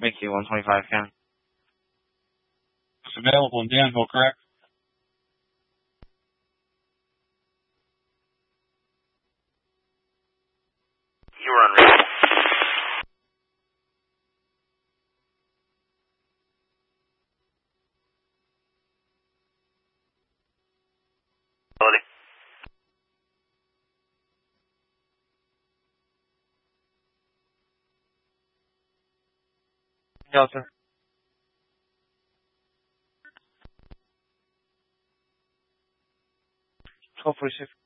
Mickey 125, Ken. It's available in Danville, correct? You were unreachable. Delta. 1246.